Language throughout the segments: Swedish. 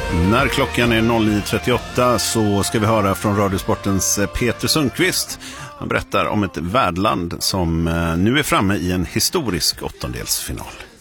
När klockan är 09.38 så ska vi höra från Radiosportens Peter Sundqvist. Han berättar om ett värdland som nu är framme i en historisk åttondelsfinal.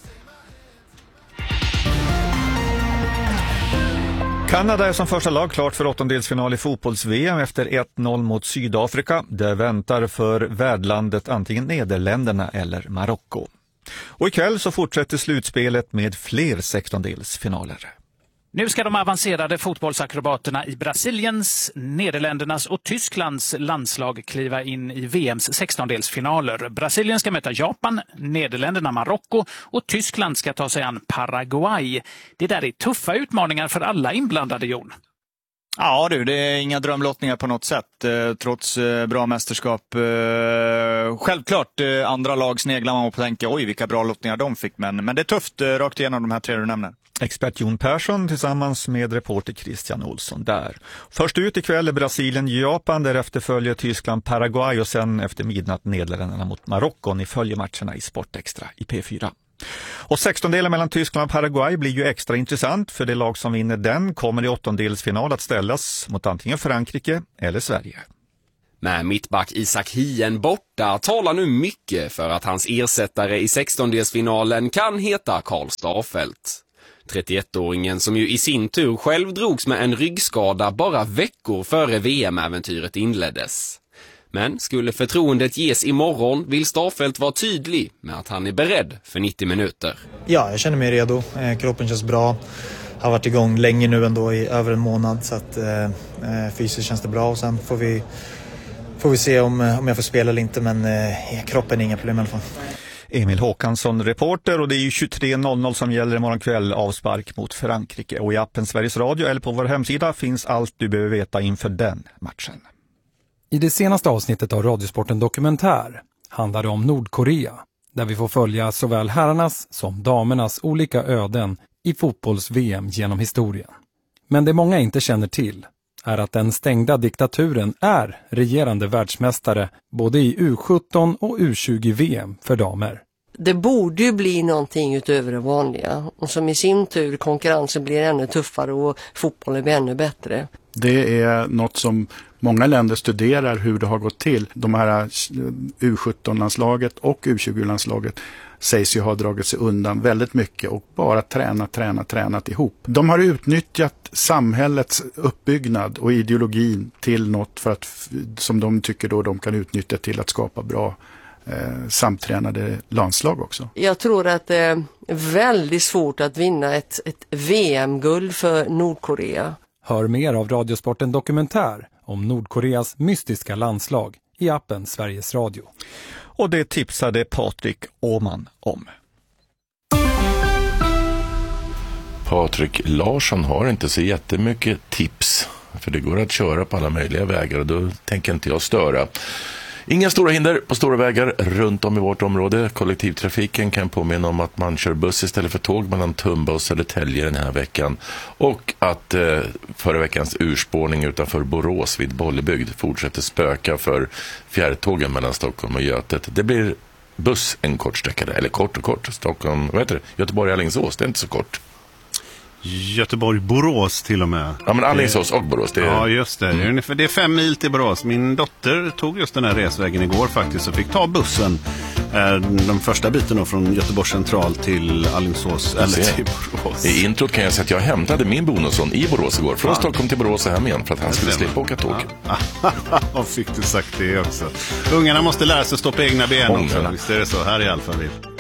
Kanada är som första lag klart för åttondelsfinal i fotbolls-VM efter 1-0 mot Sydafrika. Det väntar för värdlandet antingen Nederländerna eller Marocko. Och ikväll så fortsätter slutspelet med fler 16-delsfinaler. Nu ska de avancerade fotbollsakrobaterna i Brasiliens, Nederländernas och Tysklands landslag kliva in i VMs 16-delsfinaler. Brasilien ska möta Japan, Nederländerna Marocko och Tyskland ska ta sig an Paraguay. Det där är tuffa utmaningar för alla inblandade, Jon. Ja du, det är inga drömlottningar på något sätt, trots bra mästerskap. Självklart andra lag sneglar man på att tänka, oj vilka bra lottningar de fick, men det är tufft rakt igenom de här tre du nämner. Expert Jon Persson tillsammans med reporter Christian Olsson där. Först ut ikväll är Brasilien, Japan, därefter följer Tyskland, Paraguay och sen efter midnatt Nederländerna mot Marocko. Ni följer matcherna i Sportextra i P4. Och 16-delen mellan Tyskland och Paraguay blir ju extra intressant för det lag som vinner den kommer i åttondelsfinal att ställas mot antingen Frankrike eller Sverige. Med mittback Isak Hien borta talar nu mycket för att hans ersättare i 16-delsfinalen kan heta Karl Starfelt. 31-åringen som ju i sin tur själv drogs med en ryggskada bara veckor före VM-äventyret inleddes. Men skulle förtroendet ges imorgon vill Starfelt vara tydlig med att han är beredd för 90 minuter. Ja, jag känner mig redo. Kroppen känns bra. Har varit igång länge nu ändå i över en månad så att fysiskt känns det bra och sen får vi se om jag får spela eller inte, men kroppen är inga problem i alla fall. Emil Håkansson, reporter, och det är ju 23.00 som gäller imorgon kväll, avspark mot Frankrike. Och i appen Sveriges Radio eller på vår hemsida finns allt du behöver veta inför den matchen. I det senaste avsnittet av Radiosporten Dokumentär handlar det om Nordkorea, där vi får följa såväl herrarnas som damernas olika öden i fotbolls-VM genom historien. Men det många inte känner till är att den stängda diktaturen är regerande världsmästare både i U17 och U20-VM för damer. Det borde ju bli någonting utöver det vanliga och som i sin tur konkurrensen blir ännu tuffare och fotbollen blir ännu bättre. Det är något som många länder studerar hur det har gått till. De här U17-landslaget och U20-landslaget sägs ju ha dragit sig undan väldigt mycket och bara tränat ihop. De har utnyttjat samhällets uppbyggnad och ideologin till något för att, som de tycker då de kan utnyttja till att skapa bra samtränade landslag också. Jag tror att det är väldigt svårt att vinna ett VM-guld för Nordkorea. Hör mer av Radiosporten Dokumentär om Nordkoreas mystiska landslag i appen Sveriges Radio. Och det tipsade Patrik Åman om. Patrik Larsson har inte så jättemycket tips, för det går att köra på alla möjliga vägar och då tänker inte jag störa. Inga stora hinder på stora vägar runt om i vårt område. Kollektivtrafiken kan påminna om att man kör buss istället för tåg mellan Tumba och Södertälje den här veckan. Och att förra veckans urspårning utanför Borås vid Bollebygd fortsätter spöka för fjärrtågen mellan Stockholm och Götet. Det blir buss en kort sträcka, eller kort. Stockholm, vad heter det? Göteborg-Alingsås, det är inte så kort. Göteborg-Borås till och med. Ja, men Alingsås och Borås. Det är... Ja, just det. Det är 5 mil till Borås. Min dotter tog just den här resvägen igår faktiskt och fick ta bussen. De första biten då från Göteborgs central till Alingsås eller till Borås. I introt kan jag säga att jag hämtade min bonusson i Borås igår. Från Stockholm till Borås och hem igen för att han skulle slippa åka tåg. Vad fick du sagt det också? Ungarna måste lära sig att stå på egna ben också. Visst är det så? Här i Alphaville.